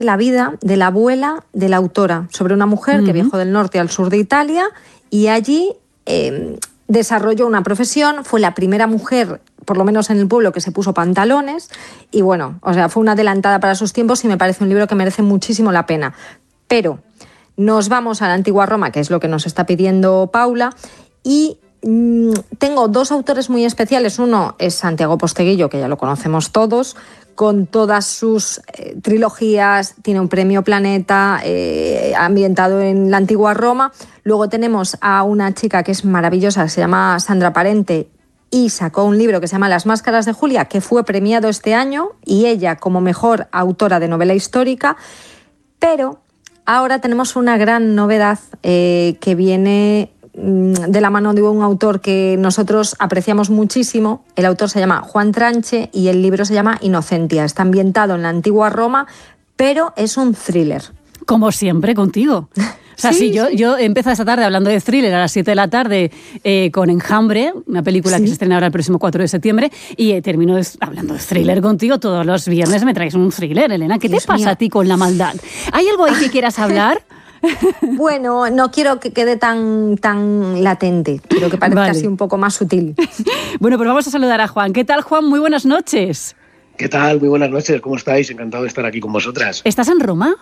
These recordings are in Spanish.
la vida de la abuela de la autora, sobre una mujer que viajó del norte al sur de Italia y allí desarrolló una profesión, fue la primera mujer, por lo menos en el pueblo, que se puso pantalones y bueno, o sea, fue una adelantada para sus tiempos y me parece un libro que merece muchísimo la pena. Pero nos vamos a la antigua Roma, que es lo que nos está pidiendo Paula, y tengo dos autores muy especiales. Uno es Santiago Posteguillo, que ya lo conocemos todos, con todas sus trilogías, tiene un premio Planeta, ambientado en la antigua Roma. Luego tenemos a una chica que es maravillosa, se llama Sandra Parente, y sacó un libro que se llama Las máscaras de Julia, que fue premiado este año, y ella como mejor autora de novela histórica. Pero ahora tenemos una gran novedad que viene de la mano de un autor que nosotros apreciamos muchísimo. El autor se llama Juan Tranche y el libro se llama Inocentia. Está ambientado en la antigua Roma, pero es un thriller. Como siempre contigo. O sea, sí, yo empiezo esta tarde hablando de thriller a las 7 de la tarde con Enjambre, una película que se estrena ahora el próximo 4 de septiembre, y termino hablando de thriller contigo. Todos los viernes me traes un thriller, Elena. ¿Qué te pasa a ti con la maldad? ¿Hay algo ahí que quieras hablar? Bueno, no quiero que quede tan latente, quiero que parezca así un poco más sutil. Bueno, pues vamos a saludar a Juan. ¿Qué tal, Juan? Muy buenas noches. ¿Qué tal? Muy buenas noches, ¿cómo estáis? Encantado de estar aquí con vosotras. ¿Estás en Roma?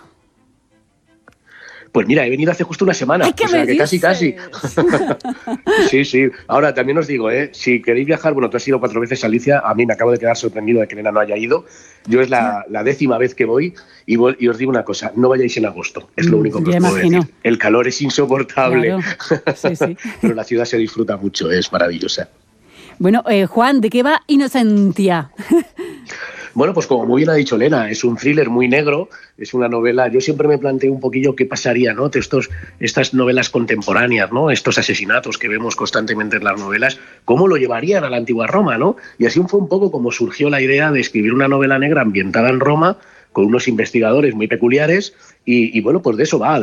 Pues mira, he venido hace justo una semana. ¡Ay, qué me dices! Casi. Sí. Ahora, también os digo, si queréis viajar, bueno, tú has ido 4 veces a Alicia, a mí me acabo de quedar sorprendido de que Elena no haya ido. Yo es la 10ª vez que voy y os digo una cosa, no vayáis en agosto, es lo único que os puedo decir. El calor es insoportable, claro. Sí. Pero la ciudad se disfruta mucho, es maravillosa. Bueno, Juan, ¿de qué va Inocentia? Bueno, pues como muy bien ha dicho Elena, es un thriller muy negro, es una novela. Yo siempre me planteo un poquillo qué pasaría, ¿no? Estas novelas contemporáneas, ¿no? Estos asesinatos que vemos constantemente en las novelas, ¿cómo lo llevarían a la antigua Roma, ¿no? Y así fue un poco como surgió la idea de escribir una novela negra ambientada en Roma, con unos investigadores muy peculiares, y bueno, pues de eso va, de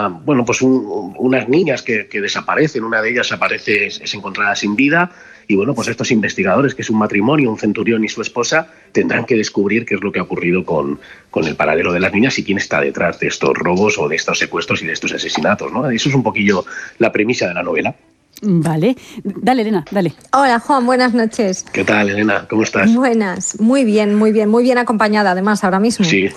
unas niñas que desaparecen, una de ellas es encontrada sin vida, y bueno, pues estos investigadores, que es un matrimonio, un centurión y su esposa, tendrán que descubrir qué es lo que ha ocurrido con el paradero de las niñas y quién está detrás de estos robos o de estos secuestros y de estos asesinatos, ¿no? Eso es un poquillo la premisa de la novela. Vale. Dale, Elena, dale. Hola, Juan, buenas noches. ¿Qué tal, Elena? ¿Cómo estás? Buenas, muy bien acompañada además ahora mismo. Sí,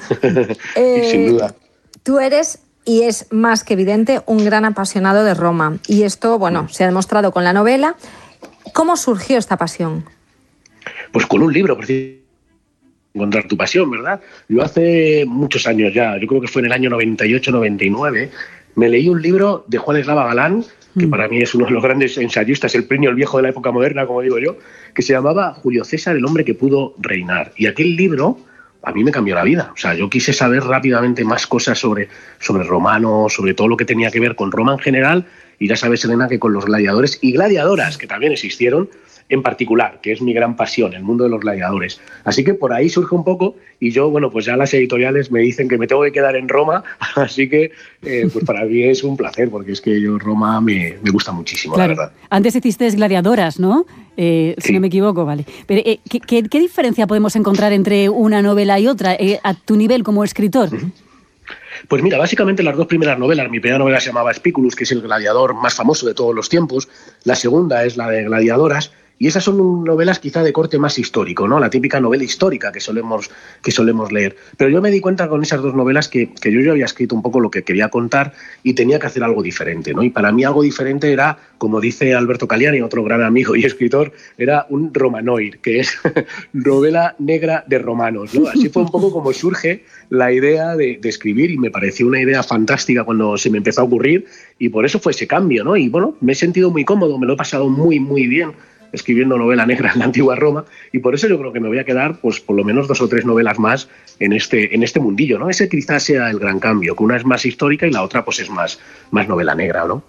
sin duda. Tú eres, y es más que evidente, un gran apasionado de Roma. Y esto, bueno, se ha demostrado con la novela. ¿Cómo surgió esta pasión? Pues con un libro, encontrar tu pasión, ¿verdad? Yo hace muchos años ya, yo creo que fue en el año 98-99, me leí un libro de Juan Eslava Galán, que para mí es uno de los grandes ensayistas, el Plinio el Viejo de la época moderna, como digo yo, que se llamaba Julio César, el hombre que pudo reinar. Y aquel libro a mí me cambió la vida. O sea, yo quise saber rápidamente más cosas sobre romanos, sobre todo lo que tenía que ver con Roma en general, y ya sabes, Elena, que con los gladiadores y gladiadoras, que también existieron, en particular, que es mi gran pasión, el mundo de los gladiadores. Así que por ahí surge un poco, y yo, bueno, pues ya las editoriales me dicen que me tengo que quedar en Roma, así que pues para mí es un placer, porque es que yo Roma me gusta muchísimo, claro. La verdad. Antes hiciste gladiadoras, ¿no? Si no me equivoco, vale. Pero ¿qué diferencia podemos encontrar entre una novela y otra a tu nivel como escritor? Pues mira, básicamente las dos primeras novelas, mi primera novela se llamaba Spiculus, que es el gladiador más famoso de todos los tiempos, la segunda es la de Gladiadoras, y esas son novelas quizá de corte más histórico, ¿no? La típica novela histórica que solemos leer. Pero yo me di cuenta con esas dos novelas que yo ya había escrito un poco lo que quería contar y tenía que hacer algo diferente, ¿no? Y para mí algo diferente era, como dice Alberto Caliani, otro gran amigo y escritor, era un romanoir, que es novela negra de romanos, ¿no? Así fue un poco como surge la idea de escribir, y me pareció una idea fantástica cuando se me empezó a ocurrir, y por eso fue ese cambio, ¿no? Y bueno, me he sentido muy cómodo, me lo he pasado muy, muy bien escribiendo novela negra en la antigua Roma, y por eso yo creo que me voy a quedar pues por lo menos 2 o 3 novelas más en este mundillo, ¿no? Ese quizás sea el gran cambio, que una es más histórica y la otra pues es más novela negra, ¿no?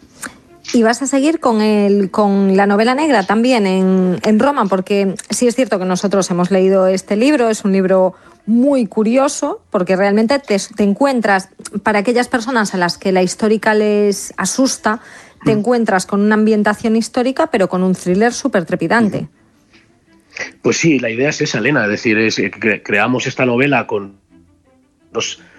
Y vas a seguir con la novela negra también en Roma, porque sí es cierto que nosotros hemos leído este libro, es un libro muy curioso, porque realmente te encuentras, para aquellas personas a las que la histórica les asusta, te encuentras con una ambientación histórica, pero con un thriller súper trepidante. Pues sí, la idea es esa, Elena, es decir, creamos esta novela con